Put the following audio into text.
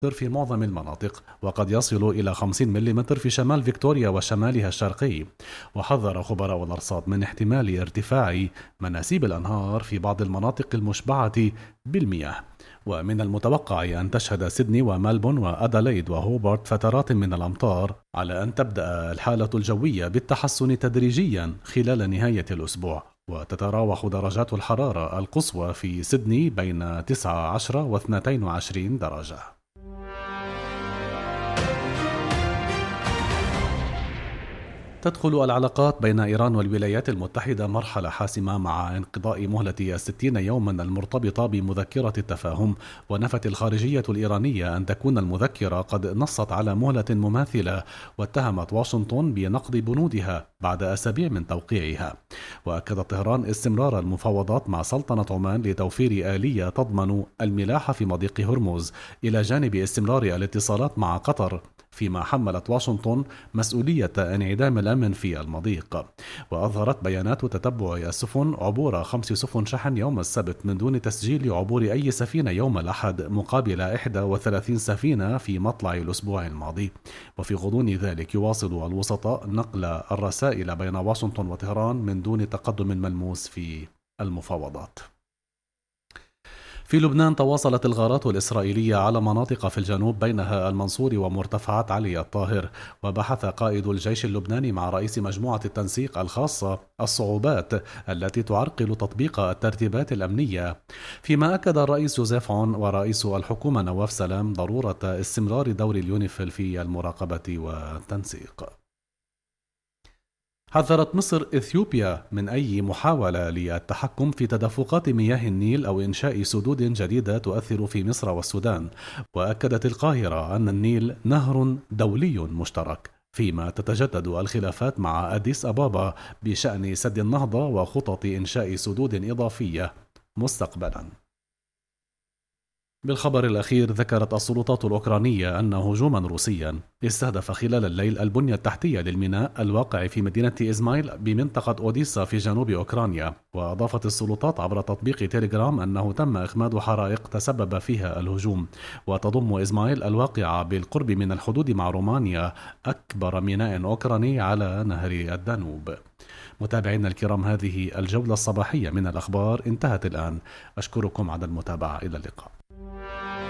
في معظم المناطق، وقد يصل إلى 50 ملم في شمال فيكتوريا وشمالها الشرقي. وحذر خبراء الأرصاد من احتمال ارتفاع مناسيب الأنهار في بعض المناطق المشبعة بالمياه. ومن المتوقع أن تشهد سيدني وملبون وأدلايد وهوبارت فترات من الأمطار، على أن تبدأ الحالة الجوية بالتحسن تدريجيا خلال نهاية الأسبوع. وتتراوح درجات الحرارة القصوى في سيدني بين 19 و 22 درجة. تدخل العلاقات بين إيران والولايات المتحدة مرحلة حاسمة مع انقضاء مهلة 60 يوما المرتبطة بمذكرة التفاهم. ونفت الخارجية الإيرانية أن تكون المذكرة قد نصت على مهلة مماثلة، واتهمت واشنطن بنقض بنودها بعد أسابيع من توقيعها. وأكدت طهران استمرار المفاوضات مع سلطنة عمان لتوفير آلية تضمن الملاحة في مضيق هرمز، إلى جانب استمرار الاتصالات مع قطر، فيما حملت واشنطن مسؤولية انعدام الأمن في المضيق. وأظهرت بيانات تتبع السفن عبور 5 سفن شحن يوم السبت من دون تسجيل عبور أي سفينة يوم الأحد، مقابل 31 سفينة في مطلع الأسبوع الماضي. وفي غضون ذلك يواصل الوسطاء نقل الرسائل بين واشنطن وطهران من دون تقدم ملموس في المفاوضات. في لبنان تواصلت الغارات الإسرائيلية على مناطق في الجنوب بينها المنصور ومرتفعات علي الطاهر. وبحث قائد الجيش اللبناني مع رئيس مجموعة التنسيق الخاصة الصعوبات التي تعرقل تطبيق الترتيبات الأمنية، فيما أكد الرئيس جوزيف عون ورئيس الحكومة نواف سلام ضرورة استمرار دور اليونيفيل في المراقبة والتنسيق. حذرت مصر إثيوبيا من أي محاولة للتحكم في تدفقات مياه النيل أو إنشاء سدود جديدة تؤثر في مصر والسودان. وأكدت القاهرة أن النيل نهر دولي مشترك، فيما تتجدد الخلافات مع أديس أبابا بشأن سد النهضة وخطط إنشاء سدود إضافية مستقبلا. بالخبر الأخير، ذكرت السلطات الأوكرانية أن هجوما روسيا استهدف خلال الليل البنية التحتية للميناء الواقع في مدينة إزمايل بمنطقة أوديسا في جنوب أوكرانيا. وأضافت السلطات عبر تطبيق تيليجرام أنه تم إخماد حرائق تسبب فيها الهجوم. وتضم إزمايل الواقعة بالقرب من الحدود مع رومانيا أكبر ميناء أوكراني على نهر الدانوب. متابعينا الكرام، هذه الجولة الصباحية من الأخبار انتهت الآن. أشكركم على المتابعة، إلى اللقاء.